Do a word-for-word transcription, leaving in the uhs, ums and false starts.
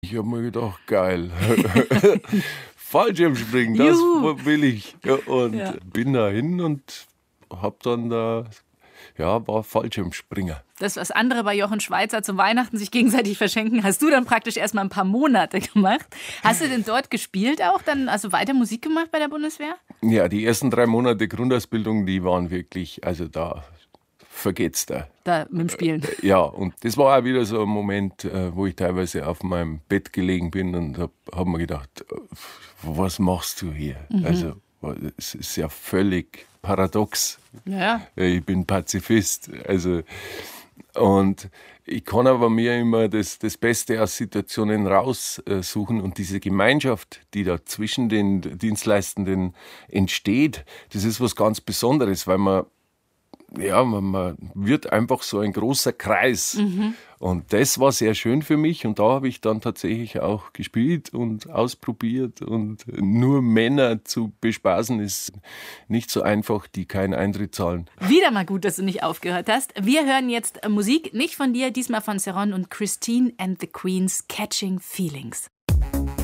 Ich habe mir gedacht, geil. Fallschirmspringen, das Juhu. will ich. Ja, und Ja. bin da hin und hab dann da, ja, war Fallschirmspringer. Das, was andere bei Jochen Schweizer zum Weihnachten sich gegenseitig verschenken, hast du dann praktisch erst mal ein paar Monate gemacht. Hast du denn dort gespielt auch, dann also weiter Musik gemacht bei der Bundeswehr? Ja, die ersten drei Monate Grundausbildung, die waren wirklich, also da vergeht's da. Da mit dem Spielen. Ja, und das war auch wieder so ein Moment, äh, wo ich teilweise auf meinem Bett gelegen bin und habe hab mir gedacht, äh, was machst du hier? Mhm. Also es ist ja völlig paradox. Ja. Ich bin Pazifist. Also, und ich kann aber mir immer das, das Beste aus Situationen raussuchen. Und diese Gemeinschaft, die da zwischen den Dienstleistenden entsteht, das ist was ganz Besonderes, weil man Ja, man, man wird einfach so ein großer Kreis. Mhm. Und das war sehr schön für mich. Und da habe ich dann tatsächlich auch gespielt und ausprobiert. Und nur Männer zu bespaßen ist nicht so einfach, die keinen Eintritt zahlen. Wieder mal gut, dass du nicht aufgehört hast. Wir hören jetzt Musik, nicht von dir, diesmal von Serron und Christine and the Queens, Catching Feelings.